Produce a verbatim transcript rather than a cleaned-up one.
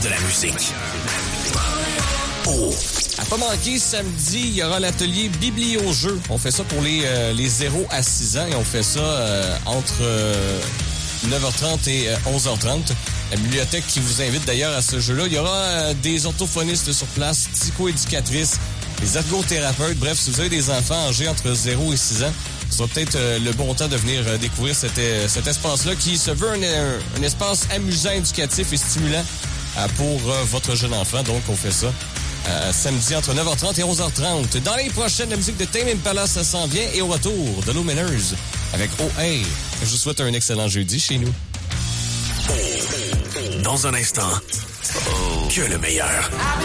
de la musique. Oh! À pas manquer, samedi, il y aura l'atelier Biblio-jeux. On fait ça pour les, euh, les zéro à six ans et on fait ça euh, entre euh, neuf heures trente et euh, onze heures trente. La bibliothèque qui vous invite d'ailleurs à ce jeu-là. Il y aura euh, des orthophonistes sur place, psycho-éducatrices, des ergothérapeutes. Bref, si vous avez des enfants âgés entre zéro et six ans, ce sera peut-être euh, le bon temps de venir euh, découvrir cet, euh, cet espace-là qui se veut un, un, un espace amusant, éducatif et stimulant euh, pour euh, votre jeune enfant. Donc, on fait ça euh, samedi entre neuf heures trente et onze heures trente. Dans les prochaines, la musique de Tame Impala, ça s'en vient. Et au retour, de Luminers avec Oh Hey. Je vous souhaite un excellent jeudi chez nous. Dans un instant, oh, que le meilleur.